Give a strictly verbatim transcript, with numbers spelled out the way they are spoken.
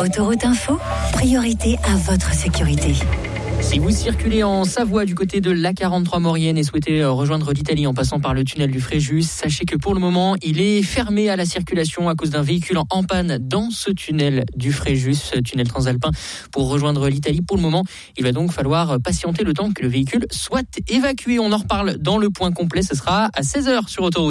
Autoroute Info, priorité à votre sécurité. Si vous circulez en Savoie du côté de l'A quarante-trois Maurienne et souhaitez rejoindre l'Italie en passant par le tunnel du Fréjus, sachez que pour le moment, il est fermé à la circulation à cause d'un véhicule en panne dans ce tunnel du Fréjus, tunnel transalpin. Pour rejoindre l'Italie, pour le moment, il va donc falloir patienter le temps que le véhicule soit évacué. On en reparle dans le point complet, ce sera à seize heures sur Autoroute.